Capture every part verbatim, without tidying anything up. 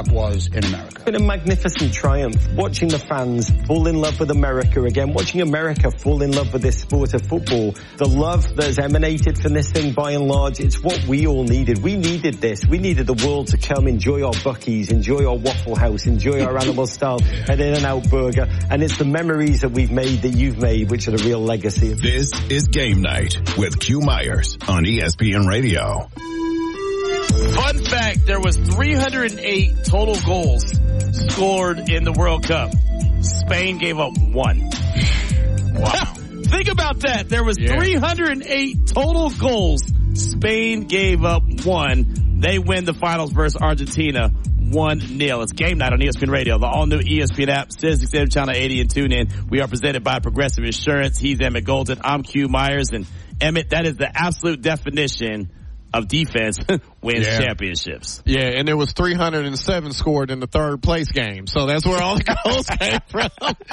Cup was in America. It's been a magnificent triumph. Watching the fans fall in love with America again, watching America fall in love with this sport of football, the love that has emanated from this thing by and large, it's what we all needed. We needed this. We needed the world to come enjoy our Buc-ee's, enjoy our Waffle House, enjoy our animal style and In-N-Out burger. And it's the memories that we've made that you've made which are the real legacy. This is Game Night with Q Myers on E S P N Radio. Fun fact, there was three hundred eight total goals scored in the World Cup. Spain gave up one. Wow. Think about that. There was yeah. three hundred eight total goals. Spain gave up one. They win the finals versus Argentina one nil. It's Game Night on E S P N Radio, the all-new E S P N app, Sirius X M Channel eighty, and tune in. We are presented by Progressive Insurance. He's Emmett Golden. I'm Q Myers. And Emmett, that is the absolute definition of defense wins yeah. championships. Yeah, and there was three hundred seven scored in the third place game. So that's where all the goals came from.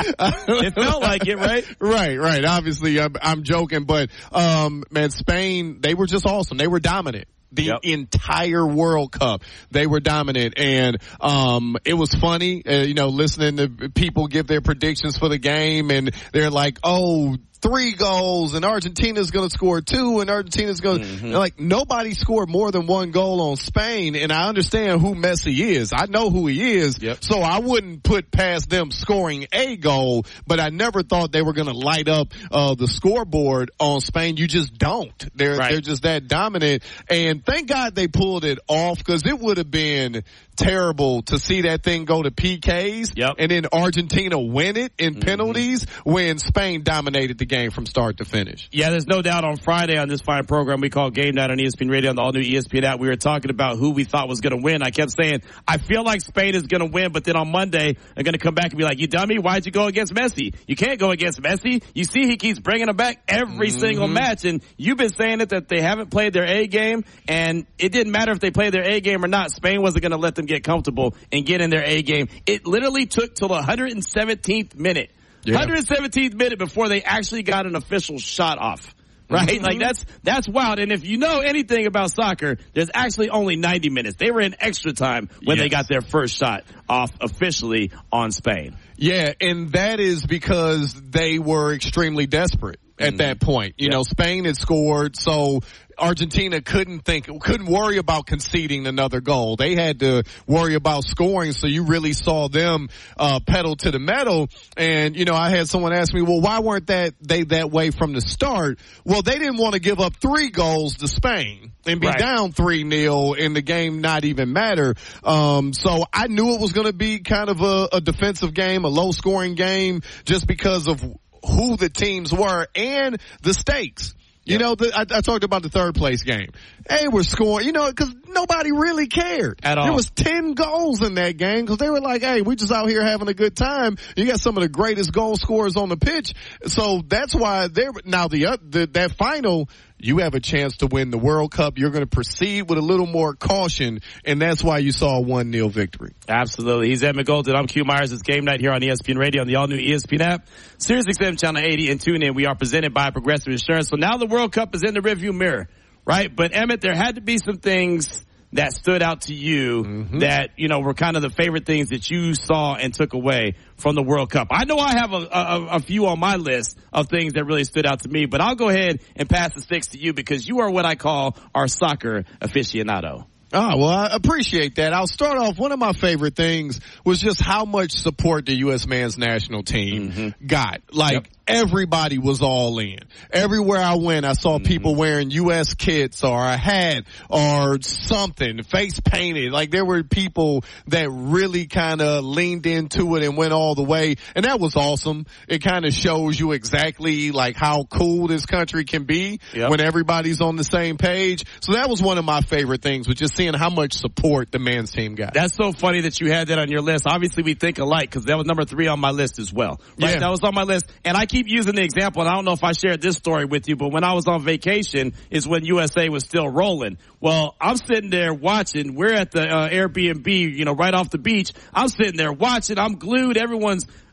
It felt like it, right? Right, right. Obviously, I'm, I'm joking, but, um, man, Spain, they were just awesome. They were dominant. The yep. entire World Cup, they were dominant, and um it was funny, uh, you know, listening to people give their predictions for the game, and they're like, oh, three goals, and Argentina's going to score two, and Argentina's going to, mm-hmm. like, nobody scored more than one goal on Spain, and I understand who Messi is. I know who he is, yep. so I wouldn't put past them scoring a goal, but I never thought they were going to light up uh the scoreboard on Spain. You just don't. They're, right. they're just that dominant, and thank God they pulled it off, because it would have been terrible to see that thing go to P Ks, yep. and then Argentina win it in mm-hmm. penalties when Spain dominated the game from start to finish. Yeah, there's no doubt on Friday on this fine program we call Game Night on E S P N Radio on the all-new E S P N app, we were talking about who we thought was going to win. I kept saying, I feel like Spain is going to win, but then on Monday, they're going to come back and be like, you dummy, why'd you go against Messi? You can't go against Messi. You see he keeps bringing him back every mm-hmm. single match, and you've been saying it that they haven't played their A game, and it didn't matter if they played their A game or not. Spain wasn't going to let them get comfortable and get in their A game. It literally took till the one hundred seventeenth minute. Yeah. one hundred seventeenth minute before they actually got an official shot off. Right? Mm-hmm. Like that's, that's wild. And if you know anything about soccer, there's actually only ninety minutes. They were in extra time when yes. they got their first shot off officially on Spain. Yeah, and that is because they were extremely desperate at mm-hmm. that point. You yep. know, Spain had scored, so Argentina couldn't think, couldn't worry about conceding another goal. They had to worry about scoring, so you really saw them uh pedal to the metal. And, you know, I had someone ask me, well, why weren't that they that way from the start? Well, they didn't want to give up three goals to Spain and be right. down three nil in the game not even matter. Um so I knew it was going to be kind of a, a defensive game, a low-scoring game, just because of who the teams were and the stakes. You yep. know, the, I, I talked about the third place game. Hey, we're scoring, you know, because nobody really cared. At all. There was ten goals in that game because they were like, hey, we just out here having a good time. You got some of the greatest goal scorers on the pitch. So that's why they're, now the, uh, the that final, you have a chance to win the World Cup. You're going to proceed with a little more caution, and that's why you saw a one nil victory. Absolutely. He's Emmett Golden. I'm Q Myers. It's Game Night here on E S P N Radio on the all-new E S P N app, Sirius X M Channel eighty, and tune in. We are presented by Progressive Insurance. So now the World Cup is in the rearview mirror, right? But, Emmett, there had to be some things that stood out to you mm-hmm. that, you know, were kind of the favorite things that you saw and took away from the World Cup. I know I have a, a, a few on my list of things that really stood out to me, but I'll go ahead and pass the sticks to you because you are what I call our soccer aficionado. Oh, well, I appreciate that. I'll start off. One of my favorite things was just how much support the U S men's national team mm-hmm. got. Like, yep. everybody was all in. Everywhere I went, I saw mm-hmm. people wearing U S kits or a hat or something, face painted. Like, there were people that really kind of leaned into it and went all the way. And that was awesome. It kind of shows you exactly, like, how cool this country can be yep. when everybody's on the same page. So that was one of my favorite things, was just seeing how much support the men's team got. That's so funny that you had that on your list. Obviously, we think alike because that was number three on my list as well. Right? Yeah. That was on my list. And I keep using the example, and I don't know if I shared this story with you, but when I was on vacation is when U S A was still rolling. Well, I'm sitting there watching. We're at the uh, Airbnb, you know, right off the beach. I'm sitting there watching. I'm glued. Everyone's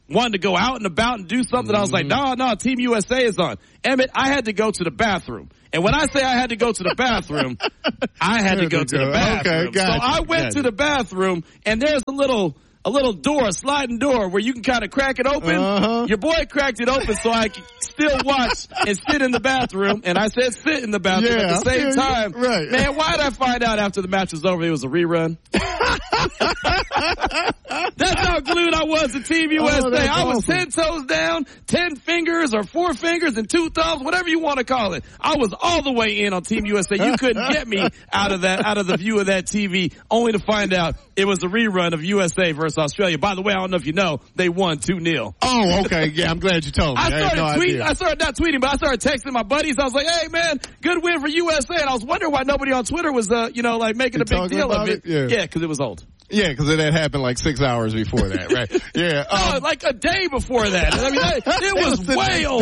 wanted to go out and about and do something. Mm-hmm. I was like, no, no, Team U S A is on. Emmett, I had to go to the bathroom. And when I say I had to go to the bathroom, I had to go to the bathroom. Okay, so I went to the bathroom, and there's a little a little door, a sliding door, where you can kind of crack it open. Uh-huh. Your boy cracked it open so I could still watch and sit in the bathroom. And I said sit in the bathroom yeah, at the same time. Right. Man, why did I find out after the match was over it was a rerun? That's how glued I was to Team U S A. Oh, I was awesome. ten toes down, ten fingers or four fingers and two thumbs, whatever you want to call it. I was all the way in on Team U S A. You couldn't get me out of that, out of the view of that T V, only to find out it was a rerun of U S A versus Australia. By the way, I don't know if you know, they won two nil. Oh, okay. Yeah, I'm glad you told me. I started I no tweeting, idea. I started not tweeting, but I started texting my buddies. I was like, hey man, good win for U S A. And I was wondering why nobody on Twitter was, uh, you know, like making You a big talking deal about of it. it? Yeah. Yeah, cause it was old. Yeah, because that happened like six hours before that, right? Yeah. No, Um, like a day before that. I mean, I, it was the way next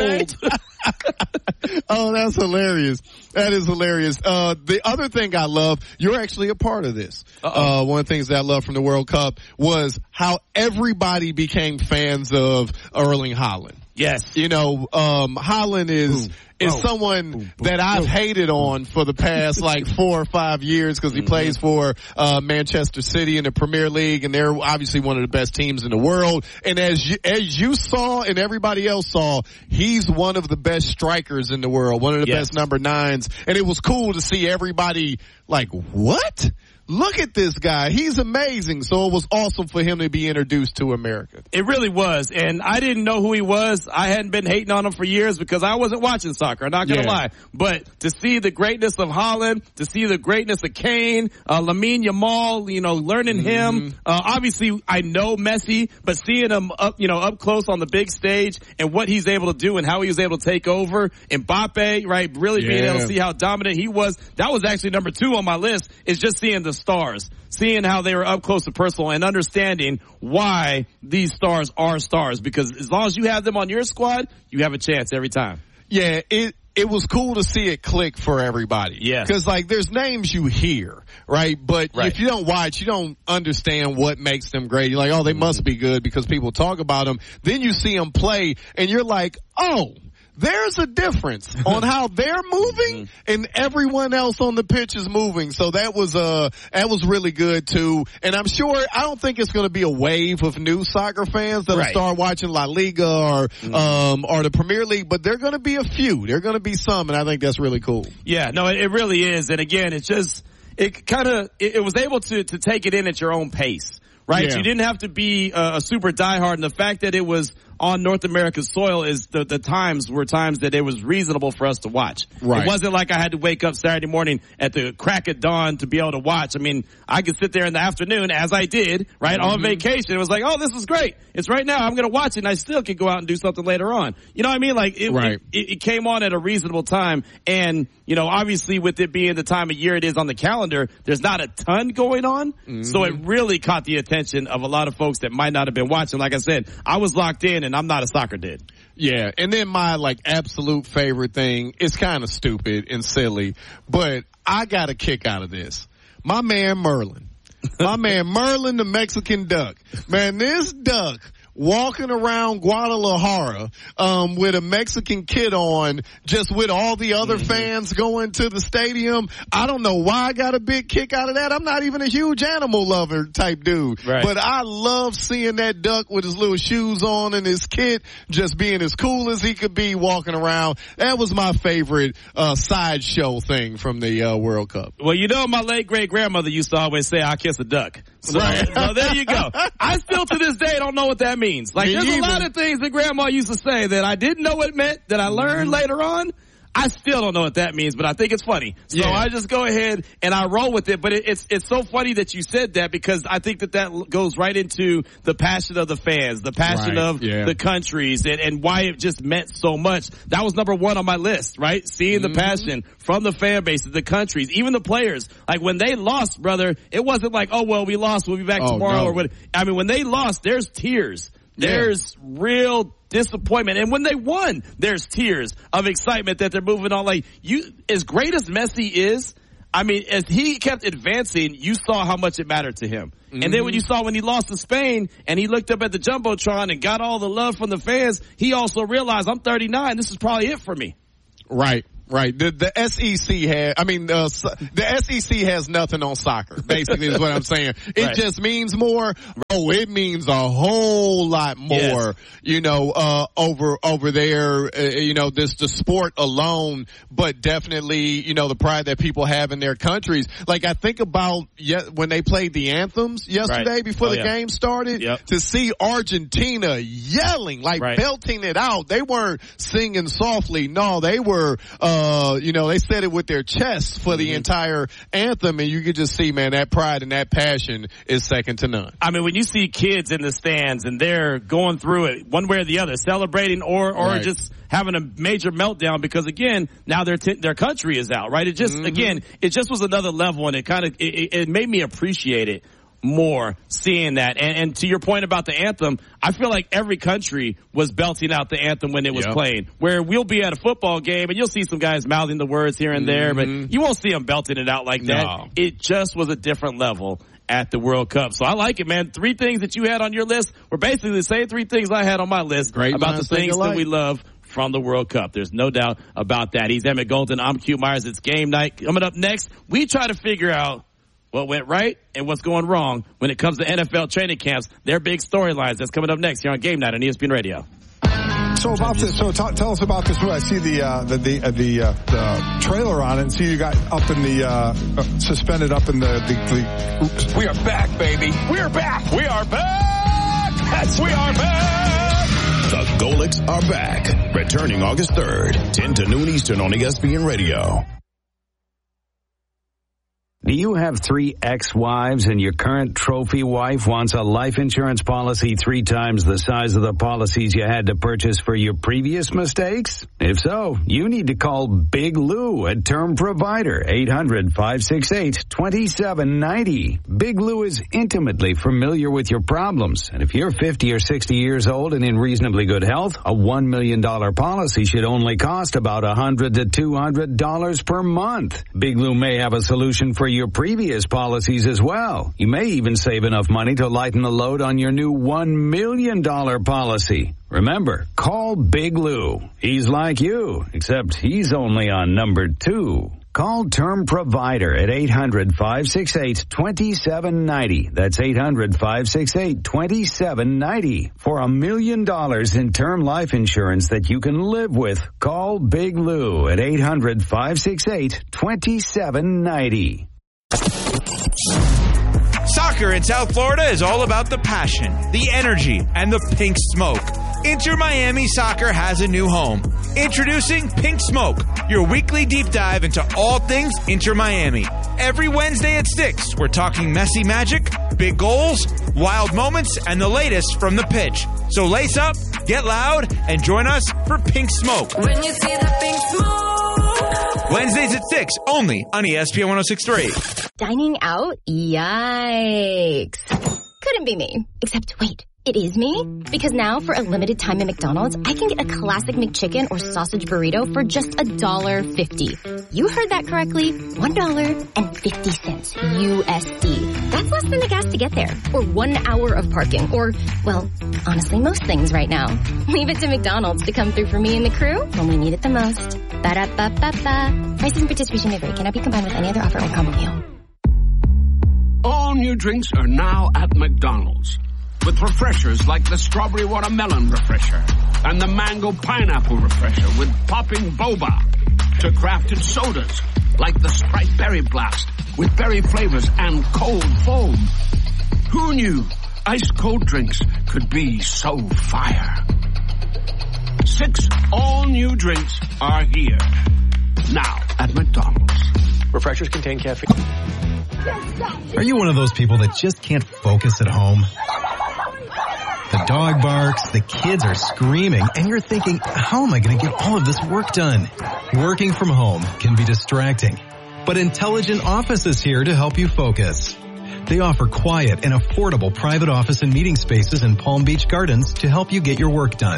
old. Oh, that's hilarious. That is hilarious. Uh, the other thing I love, you're actually a part of this. Uh-oh. Uh, one of the things that I love from the World Cup was how everybody became fans of Erling Haaland. Yes. You know, um, Haaland is, Boom. is Oh. someone Boom, boom, that I've boom. hated on for the past like four or five years because he Mm-hmm. plays for, uh, Manchester City in the Premier League, and they're obviously one of the best teams in the world. And as you, as you saw and everybody else saw, he's one of the best strikers in the world, one of the Yes. best number nines. And it was cool to see everybody like, what? Look at this guy. He's amazing. So it was awesome for him to be introduced to America. It really was. And I didn't know who he was. I hadn't been hating on him for years because I wasn't watching soccer. I'm not going to Yeah. lie. But to see the greatness of Haaland, to see the greatness of Kane, uh, Lamine Yamal, you know, learning Mm-hmm. him. Uh, obviously I know Messi, but seeing him up, you know, up close on the big stage and what he's able to do and how he was able to take over. Mbappe, right? Really being Yeah. able to see how dominant he was. That was actually number two on my list, is just seeing the stars. Seeing how they were up close and personal and understanding why these stars are stars. Because as long as you have them on your squad, you have a chance every time. Yeah, it it was cool to see it click for everybody. Yes. Because like there's names you hear, right? But Right. if you don't watch, you don't understand what makes them great. You're like, oh, they must be good because people talk about them. Then you see them play and you're like, oh, there's a difference on how they're moving and everyone else on the pitch is moving. So that was, uh, that was really good too. And I'm sure, I don't think it's going to be a wave of new soccer fans that'll Right. start watching La Liga or, um, or the Premier League, but they're going to be a few. They're going to be some, and I think that's really cool. Yeah, no, it, it really is. And again, it's just, it kind of, it, it was able to, to take it in at your own pace, right? Yeah. You didn't have to be a, a super diehard. And the fact that it was on North American soil is the, the times were times that it was reasonable for us to watch. Right. It wasn't like I had to wake up Saturday morning at the crack of dawn to be able to watch. I mean, I could sit there in the afternoon as I did, right, on vacation. It was like, oh, this is great. It's right now. I'm going to watch it and I still could go out and do something later on. You know what I mean? Like it, Right. it, it came on at a reasonable time. And, you know, obviously with it being the time of year it is on the calendar, there's not a ton going on. Mm-hmm. So it really caught the attention of a lot of folks that might not have been watching. Like I said, I was locked in and I'm not a soccer dude. Yeah, and then my like absolute favorite thing is kind of stupid and silly, but I got a kick out of this. My man Merlin. My man Merlin the Mexican duck. Man, this duck walking around Guadalajara um with a Mexican kid on, just with all the other mm-hmm. fans going to the stadium. I don't know why I got a big kick out of that. I'm not even a huge animal lover type dude. Right. But I love seeing that duck with his little shoes on and his kit just being as cool as he could be walking around. That was my favorite uh sideshow thing from the uh, World Cup. Well, you know, my late great grandmother used to always say, "I'll kiss a duck." So, Right. so there you go. I still to this day don't know what that means. Like, Me there's either. a lot of things that grandma used to say that I didn't know what it meant, that I learned Mm-hmm. later on. I still don't know what that means, but I think it's funny. So Yeah. I just go ahead and I roll with it. But it, it's it's so funny that you said that, because I think that that goes right into the passion of the fans, the passion Right. of Yeah. the countries, and, and why it just meant so much. That was number one on my list, right? Seeing the Mm-hmm. passion from the fan bases, the countries, even the players. Like when they lost, brother, it wasn't like, oh, well, we lost, we'll be back Oh, tomorrow no. or what. I mean, when they lost, there's tears. Yeah. There's real disappointment. And when they won, there's tears of excitement that they're moving on. Like, you, as great as Messi is, I mean, as he kept advancing, you saw how much it mattered to him. Mm-hmm. And then when you saw when he lost to Spain and he looked up at the Jumbotron and got all the love from the fans, he also realized, I'm thirty-nine. This is probably it for me. Right. Right. The, the S E C has, I mean, uh, the S E C has nothing on soccer, basically is what I'm saying. It right. just means more. Oh, it means a whole lot more, yes. you know, uh, over, over there, uh, you know, this, the sport alone, but definitely, you know, the pride that people have in their countries. Like I think about ye- when they played the anthems yesterday right. before oh, the yeah. game started yep. to see Argentina yelling, like right. belting it out. They weren't singing softly. No, they were, uh, Uh, you know, they said it with their chests for the mm-hmm. entire anthem, and you could just see, man, that pride and that passion is second to none. I mean, when you see kids in the stands and they're going through it one way or the other, celebrating or or right. just having a major meltdown because, again, now their t- their country is out, right? It just, mm-hmm. again, it just was another level, and it kind of it, it made me appreciate it more seeing that. And, and to your point about the anthem, I feel like every country was belting out the anthem when it was yep. playing, where we'll be at a football game and you'll see some guys mouthing the words here and there, mm-hmm. but you won't see them belting it out like that. No. It just was a different level at the World Cup. So I like it, man. Three things that you had on your list were basically the same three things I had on my list Great about the things that we love from the World Cup. There's no doubt about that. He's Emmett Golden. I'm Q Myers. It's game night. Coming up next, we try to figure out what went right and what's going wrong when it comes to N F L training camps. Their big storylines. That's coming up next here on Game Night on E S P N Radio. So about this, so t- tell us about this. I see the uh, the the, uh, the, uh, the trailer on it, and see you got up in the uh, uh, suspended up in the, the, the. Oops. We are back, baby. We are back. We are back. Yes, we are back. The Golics are back, returning August third, ten to noon Eastern on E S P N Radio. Do you have three ex-wives and your current trophy wife wants a life insurance policy three times the size of the policies you had to purchase for your previous mistakes? If so, you need to call Big Lou at Term Provider, eight hundred, five six eight, two seven nine zero. Big Lou is intimately familiar with your problems, and if you're fifty or sixty years old and in reasonably good health, a one million dollars policy should only cost about one hundred to two hundred dollars per month. Big Lou may have a solution for your previous policies as well. You may even save enough money to lighten the load on your new one million dollars policy. Remember, call Big Lou. He's like you, except he's only on number two. Call Term Provider at eight hundred, five six eight, two seven nine zero. That's eight hundred, five six eight, two seven nine zero. For a million dollars in term life insurance that you can live with, call Big Lou at eight hundred, five six eight, two seven nine zero. Soccer in South Florida is all about the passion, the energy, and the pink smoke. Inter Miami Soccer has a new home. Introducing Pink Smoke, your weekly deep dive into all things Inter Miami. Every Wednesday at six, we're talking messy magic, big goals, wild moments, and the latest from the pitch. So lace up, get loud, and join us for Pink Smoke. When you see the pink smoke. Wednesdays at six, only on E S P N one oh six point three. Dining out? Yikes. Couldn't be me. Except, wait, it is me? Because now, for a limited time at McDonald's, I can get a classic McChicken or sausage burrito for just one dollar fifty. You heard that correctly. one dollar and fifty cents U S D. That's less than the gas to get there. Or one hour of parking. Or, well, honestly, most things right now. Leave it to McDonald's to come through for me and the crew when we need it the most. Ba-da-ba-ba-ba. Prices and participation may vary. Cannot be combined with any other offer or combo meal. All new drinks are now at McDonald's. With refreshers like the Strawberry Watermelon Refresher and the Mango Pineapple Refresher with popping boba. To crafted sodas like the Sprite Berry Blast with berry flavors and cold foam. Who knew ice cold drinks could be so fire? Six all-new drinks are here. Now at McDonald's. Refreshers contain caffeine. Are you one of those people that just can't focus at home? The dog barks, the kids are screaming, and you're thinking, how am I going to get all of this work done? Working from home can be distracting, but Intelligent Office is here to help you focus. They offer quiet and affordable private office and meeting spaces in Palm Beach Gardens to help you get your work done.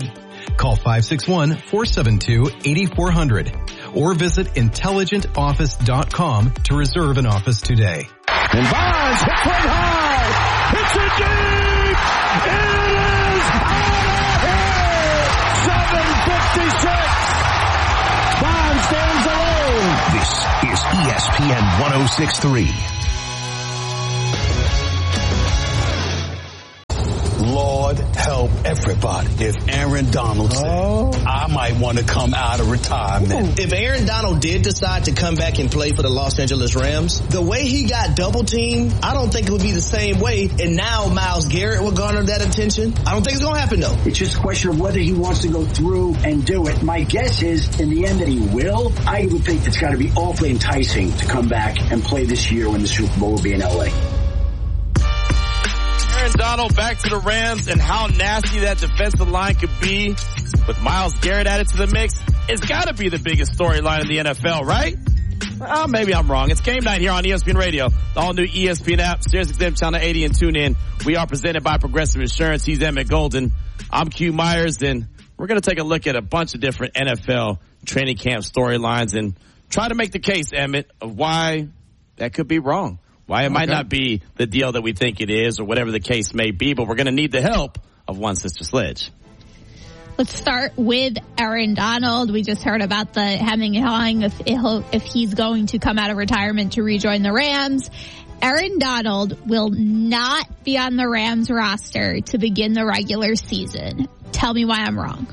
Call five six one, four seven two, eight four zero zero or visit intelligent office dot com to reserve an office today. And Bonds hit from high. Hits it deep. It is out of here. seven fifty-six. Bonds stands alone. This is E S P N one oh six point three. Lord help everybody. If Aaron Donald said, oh. I might want to come out of retirement. If Aaron Donald did decide to come back and play for the Los Angeles Rams, the way he got double teamed, I don't think it would be the same way. And now Myles Garrett will garner that attention. I don't think it's going to happen, though. It's just a question of whether he wants to go through and do it. My guess is, in the end, that he will. I would think it's got to be awfully enticing to come back and play this year when the Super Bowl will be in L A. Aaron Donald back to the Rams, and how nasty that defensive line could be with Myles Garrett added to the mix. It's got to be the biggest storyline in the N F L, right? Well, maybe I'm wrong. It's game night here on E S P N Radio, the all-new E S P N app, Sirius X M Channel eighty, and tune in. We are presented by Progressive Insurance. He's Emmett Golden. I'm Q Myers, and we're going to take a look at a bunch of different N F L training camp storylines and try to make the case, Emmett, of why that could be wrong. Why it might okay. not be the deal that we think it is, or whatever the case may be, but we're going to need the help of one Sister Sledge. Let's start with Aaron Donald. We just heard about the hemming and hawing if, if he's going to come out of retirement to rejoin the Rams. Aaron Donald will not be on the Rams roster to begin the regular season. Tell me why I'm wrong.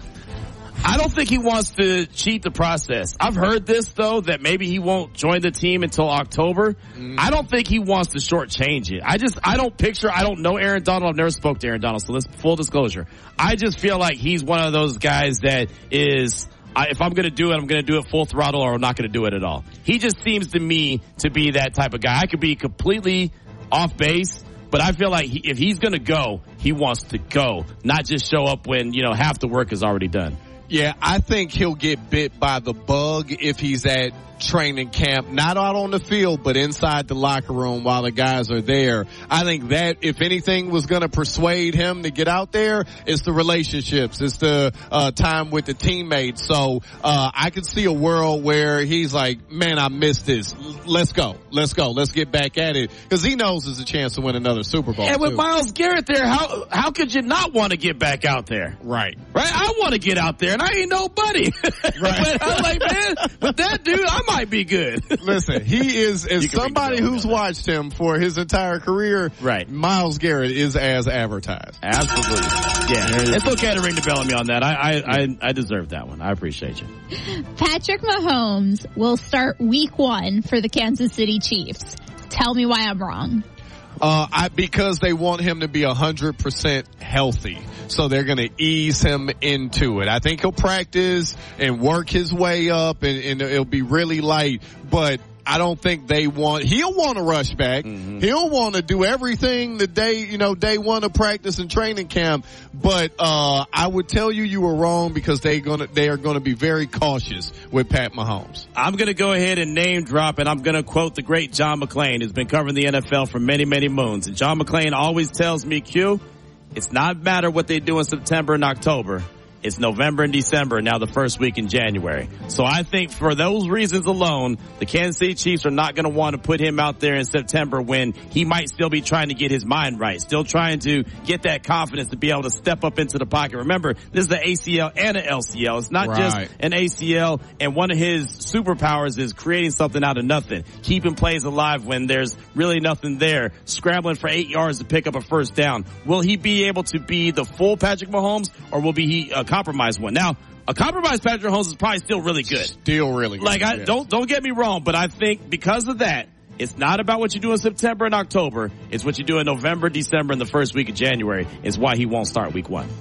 I don't think he wants to cheat the process. I've heard this, though, that maybe he won't join the team until October. Mm. I don't think he wants to shortchange it. I just, I don't picture, I don't know Aaron Donald. I've never spoke to Aaron Donald, so let's full disclosure. I just feel like he's one of those guys that is, I, if I'm going to do it, I'm going to do it full throttle, or I'm not going to do it at all. He just seems to me to be that type of guy. I could be completely off base, but I feel like he, if he's going to go, he wants to go, not just show up when, you know, half the work is already done. Yeah, I think he'll get bit by the bug if he's at training camp, not out on the field, but inside the locker room while the guys are there. I think that, if anything was going to persuade him to get out there, it's the relationships. It's the uh, time with the teammates. So uh, I could see a world where he's like, man, I missed this. Let's go. Let's go. Let's get back at it. Because he knows there's a chance to win another Super Bowl. And with too. Myles Garrett there, how how could you not want to get back out there? Right. Right? I want to get out there, and I ain't nobody. Right. But I'm like, man, with that dude, I might be good. Listen, he is, as somebody who's watched him for his entire career, right. Myles Garrett is as advertised. Absolutely. Yeah. It's okay to ring the bell on me on that. I, I, I, I deserve that one. I appreciate you. Patrick Mahomes will start week one for the Kansas City Chiefs. Tell me why I'm wrong. Uh, I, because they want him to be a hundred percent healthy. So they're going to ease him into it. I think he'll practice and work his way up, and, and it'll be really light, but I don't think they want, he'll want to rush back. Mm-hmm. He'll want to do everything the day, you know, day one of practice and training camp. But, uh, I would tell you you were wrong, because they gonna, they are going to be very cautious with Pat Mahomes. I'm going to go ahead and name drop, and I'm going to quote the great John McClain, who's been covering the N F L for many, many moons. And John McClain always tells me, Q, it's not matter what they do in September and October. It's November and December, now the first week in January. So I think for those reasons alone, the Kansas City Chiefs are not going to want to put him out there in September when he might still be trying to get his mind right, still trying to get that confidence to be able to step up into the pocket. Remember, this is an A C L and an L C L. It's not right. just an A C L, and one of his superpowers is creating something out of nothing, keeping plays alive when there's really nothing there, scrambling for eight yards to pick up a first down. Will he be able to be the full Patrick Mahomes, or will be he uh, compromised one? Now, a compromised Patrick Mahomes is probably still really good. Still really good. Like, I, yeah. don't don't get me wrong, but I think because of that, it's not about what you do in September and October. It's what you do in November, December, and the first week of January is why he won't start week one.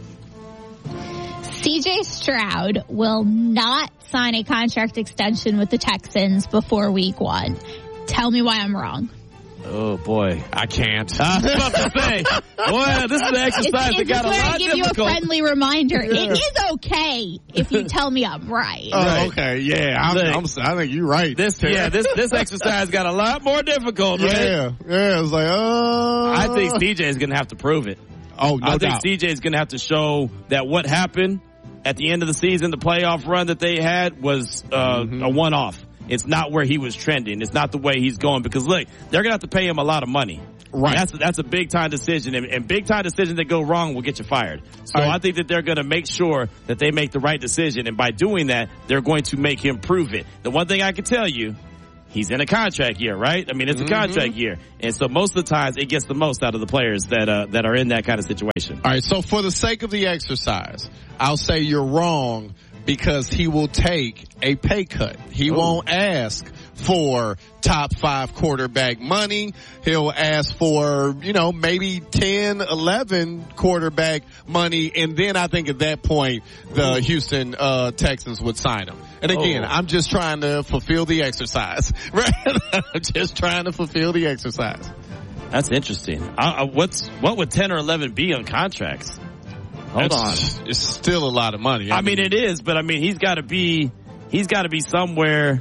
C J Stroud will not sign a contract extension with the Texans before week one. Tell me why I'm wrong. Oh, boy. I can't. I was about to say, boy, this is an exercise it's, that got a lot difficult. It's just where I give you a friendly reminder. Yeah. It is okay if you tell me I'm right. Oh, right. Okay, yeah. I'm, I'm, I think you're right. This, yeah, this this exercise got a lot more difficult, right? Yeah, yeah. It was like, oh. I think C J is going to have to prove it. Oh, no I doubt. think C J is going to have to show that what happened at the end of the season, the playoff run that they had was uh, mm-hmm. a one-off. It's not where he was trending. It's not the way he's going because, look, they're going to have to pay him a lot of money. Right. That's, that's a big-time decision, and, and big-time decisions that go wrong will get you fired. So right. I think that they're going to make sure that they make the right decision, and by doing that, they're going to make him prove it. The one thing I can tell you, he's in a contract year, right? I mean, it's a mm-hmm. contract year. And so most of the times it gets the most out of the players that uh, that are in that kind of situation. All right, so for the sake of the exercise, I'll say you're wrong because he will take a pay cut. He Ooh. won't ask for top five quarterback money. He'll ask for, you know, maybe ten, eleven quarterback money. And then I think at that point, the Ooh. Houston uh, Texans would sign him. And again, oh. I'm just trying to fulfill the exercise. Right? I'm just trying to fulfill the exercise. That's interesting. Uh, what's what would ten or eleven be on contracts? Hold That's, on. It's still a lot of money. I, I mean, mean, it is, but I mean, he's got to be, he's got to be somewhere.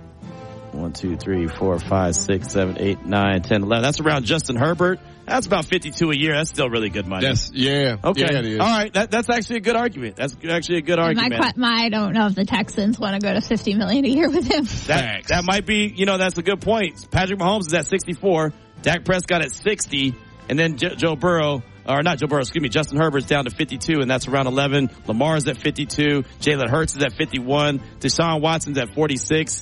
One, two, three, four, five, six, seven, eight, nine, ten, eleven. That's around Justin Herbert. That's about fifty-two a year. That's still really good money. That's, yeah. Okay. Yeah, it is. All right. That, that's actually a good argument. That's actually a good argument. My, my, I don't know if the Texans want to go to fifty million dollars a year with him. That, that might be, you know, that's a good point. Patrick Mahomes is at sixty-four. Dak Prescott at sixty. And then J- Joe Burrow, or not Joe Burrow, excuse me, Justin Herbert's down to fifty-two, and that's around eleven. Lamar's at fifty-two. Jalen Hurts is at fifty-one. Deshaun Watson's at forty-six.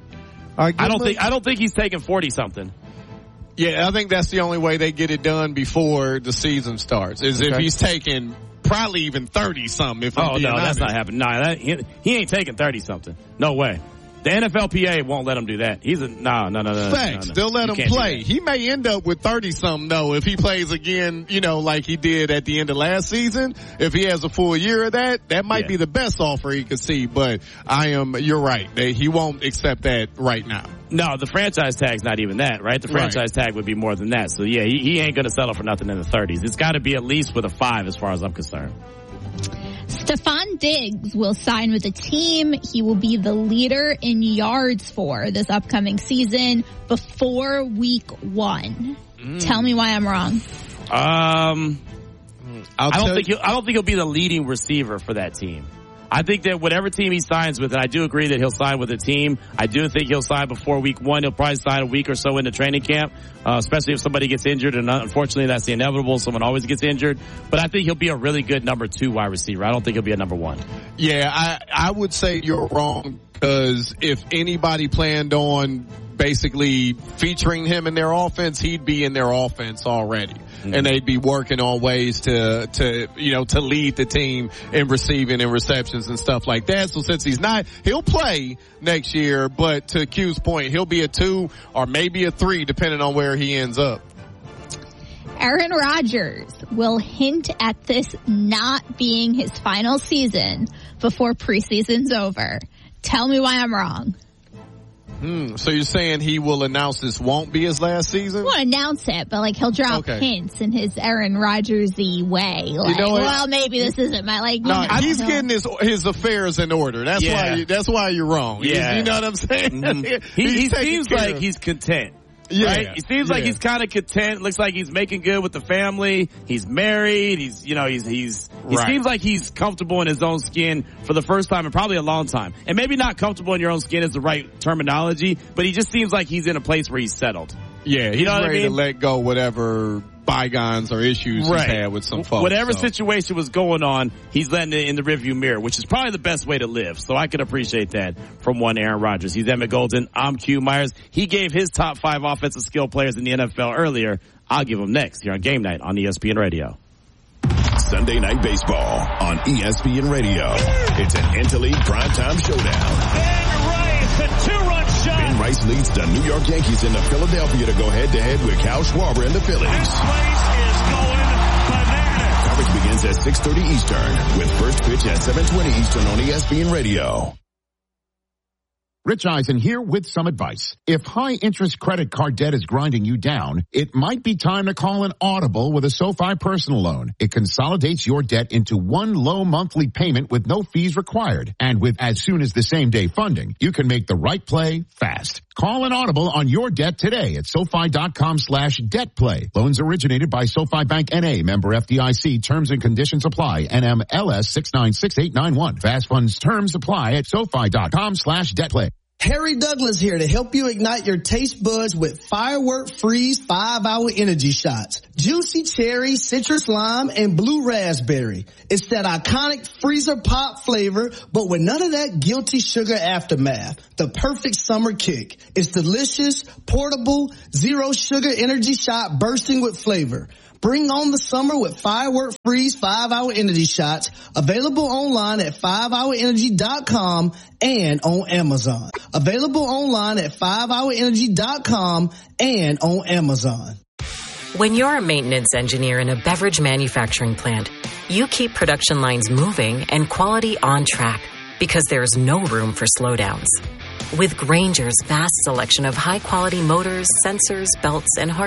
I don't think I don't think he's taking forty something. Yeah, I think that's the only way they get it done before the season starts. Is okay. if he's taking probably even thirty something. If oh I'm no, honest. that's not happening. No, that, he, he ain't taking thirty something. No way. The N F L P A won't let him do that. He's a no, no, no, no. Thanks. No, no. They'll let you him play. He may end up with thirty something though if he plays again. You know, like he did at the end of last season. If he has a full year of that, that might yeah. be the best offer he could see. But I am. You're right. They, he won't accept that right now. No, the franchise tag's not even that, right? The franchise right. tag would be more than that. So yeah, he, he ain't going to settle for nothing in the thirties. It's got to be at least with a five, as far as I'm concerned. Stephon Diggs will sign with the team. He will be the leader in yards for this upcoming season before week one. Mm. Tell me why I'm wrong. Um, I'll I don't think he'll, I don't think he'll be the leading receiver for that team. I think that whatever team he signs with, and I do agree that he'll sign with a team, I do think he'll sign before week one. He'll probably sign a week or so into training camp, uh, especially if somebody gets injured, and unfortunately that's the inevitable. Someone always gets injured. But I think he'll be a really good number two wide receiver. I don't think he'll be a number one. Yeah, I, I would say you're wrong, because if anybody planned on basically featuring him in their offense, he'd be in their offense already. Mm-hmm. And they'd be working on ways to, to, you know, to lead the team in receiving and receptions and stuff like that. So since he's not, he'll play next year, but to Q's point, he'll be a two or maybe a three depending on where he ends up. Aaron Rodgers will hint at this not being his final season before preseason's over. Tell me why I'm wrong. Hmm. So you're saying he will announce this won't be his last season? He won't announce it, but like he'll drop okay. hints in his Aaron Rodgers-y way. Like, you know well, maybe this isn't my like. No, you know, he's getting his his affairs in order. That's yeah. why. You, that's why you're wrong. Yeah. You, you know what I'm saying? Mm-hmm. he, he seems like of. he's content. Yeah. Right? He seems yeah. like he's kind of content. Looks like he's making good with the family. He's married. He's, you know, he's, he's, he right. seems like he's comfortable in his own skin for the first time in probably a long time. And maybe not comfortable in your own skin is the right terminology, but he just seems like he's in a place where he's settled. Yeah, he's you know ready what I mean? to let go whatever bygones or issues right. he's had with some folks. Whatever so. situation was going on, he's letting it in the rearview mirror, which is probably the best way to live. So I could appreciate that from one Aaron Rodgers. He's Emmett Golden. I'm Q Myers. He gave his top five offensive skill players in the N F L earlier. I'll give them next here on Game Night on E S P N Radio. Sunday Night Baseball on E S P N Radio. It's an Interleague primetime showdown. Ben Rice, a two-run shot. Ben Rice leads the New York Yankees into Philadelphia to go head-to-head with Kyle Schwarber and the Phillies. This place is going bananas. Coverage begins at six thirty Eastern with first pitch at seven twenty Eastern on E S P N Radio. Rich Eisen here with some advice. If high-interest credit card debt is grinding you down, it might be time to call an Audible with a SoFi personal loan. It consolidates your debt into one low monthly payment with no fees required. And with as soon as the same day funding, you can make the right play fast. Call an Audible on your debt today at SoFi.com slash debt play. Loans originated by SoFi Bank N A, member F D I C. Terms and conditions apply. N M L S six nine six eight nine one. Fast funds terms apply at SoFi.com slash debt play. Harry Douglas here to help you ignite your taste buds with Firework Freeze five hour energy shots. Juicy cherry, citrus lime, and blue raspberry. It's that iconic freezer pop flavor, but with none of that guilty sugar aftermath. The perfect summer kick. It's delicious, portable, zero sugar energy shot bursting with flavor. Bring on the summer with Firework Freeze five hour energy shots, available online at five hour energy dot com and on Amazon. Available online at five hour energy dot com and on Amazon. When you're a maintenance engineer in a beverage manufacturing plant, you keep production lines moving and quality on track because there's no room for slowdowns. With Grainger's vast selection of high-quality motors, sensors, belts, and hard